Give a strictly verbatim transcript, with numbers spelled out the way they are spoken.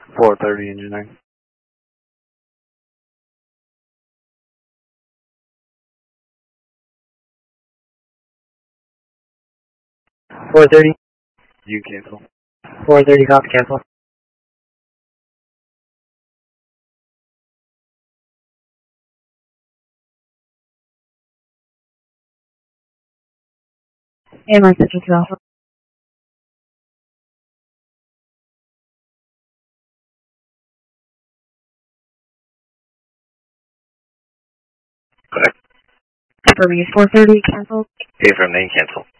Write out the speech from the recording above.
four thirty engineering. four thirty. You cancel. four thirty, copy, cancel. And my sister two alpha. Correct. Confirming is four thirty, cancel. Affirm name, cancel.